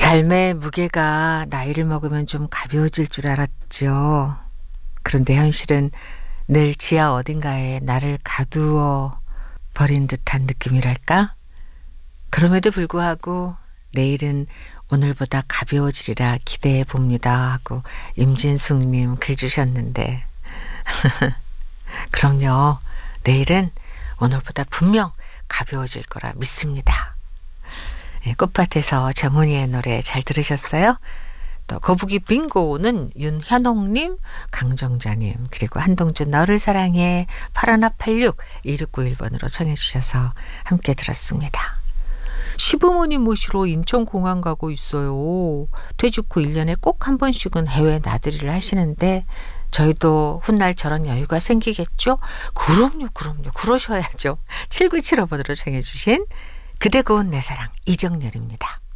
삶의 무게가 나이를 먹으면 좀 가벼워질 줄 알았죠. 그런데 현실은 늘 지하 어딘가에 나를 가두어 버린 듯한 느낌이랄까? 그럼에도 불구하고 내일은 오늘보다 가벼워지리라 기대해 봅니다 하고 임진숙님 글 주셨는데 그럼요. 내일은 오늘보다 분명 가벼워질 거라 믿습니다. 꽃밭에서 정은이의 노래 잘 들으셨어요? 또 거북이 빙고는 윤현옥님, 강정자님 그리고 한동준 너를 사랑해 8186 2691번으로 청해 주셔서 함께 들었습니다. 시부모님 모시러 인천공항 가고 있어요. 퇴직 후 1년에 꼭 한 번씩은 해외 나들이를 하시는데 저희도 훗날 저런 여유가 생기겠죠? 그럼요. 그러셔야죠. 7975번으로 청해 주신 그대 고운 내 사랑 이정렬입니다.